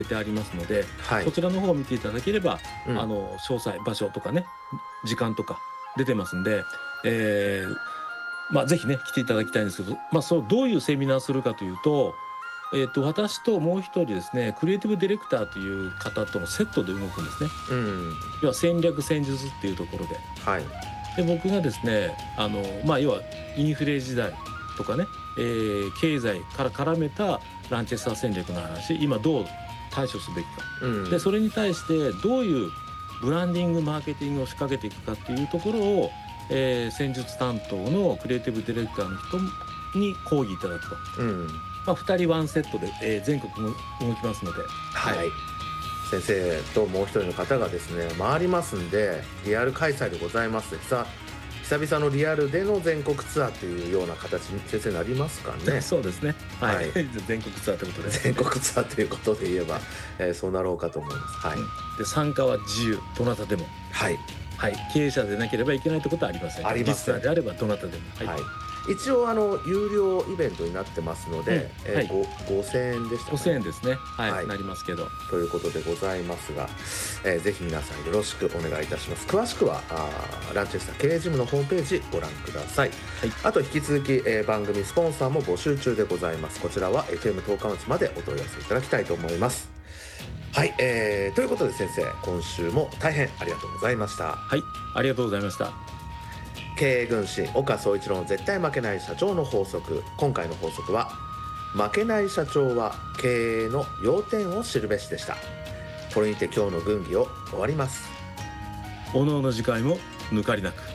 てありますので、 はい。 そちらの方を見ていただければ、 うん。 詳細、場所とかね、時間とか出てますんで、ぜひね、来ていただきたいんですけど、そうどういうセミナーするかというと、私ともう一人ですね、クリエイティブディレクターという方とのセットで動くんですね。 うん。 要は戦略戦術っていうところで。 はい。 で、僕がですね、要はインフレ時代とかね、経済から絡めたランチェスター戦略の話、今どう対処すべきか。 うん。 で、それに対してどういうブランディング、マーケティングを仕掛けていくかっていうところを、戦術担当のクリエイティブディレクターの人に講義いただくと。 うん。 2人ワンセットで、全国の動きますので。 はい。先生ともう一人の方がですね、回りますんで、リアル開催でございます。久々のリアルでの全国ツアーというような形に先生なりますかね。 そうですね。はい。 はい全国ツアーということで。 全国ツアーということで言えば、そうなろうかと思います。はい。 で、参加は自由、どなたでも。 はい。 はい。経営者でなければいけないということはありません。 ありません。 実際であればどなたでも。 はい。一応有料イベントになってますので、 はい 5000円でしたかね。 5000円ですね。はい。 はいなりますけど。 ということでございますが、ぜひ皆さんよろしくお願いいたします。詳しくはランチェスター経営事務のホームページご覧ください。 はい。 あと引き続き、番組スポンサーも募集中でございます。こちらは FM 10日町までお問い合わせいただきたいと思います。はい、ということで先生、今週も大変ありがとうございました。 はい。ありがとうございました。 経営軍師岡総一郎の絶対負けない社長の法則。今回の法則は、負けない社長は経営の要点を知るべしでした。これにて今日の軍議を終わります。 おのおの次回も抜かりなく。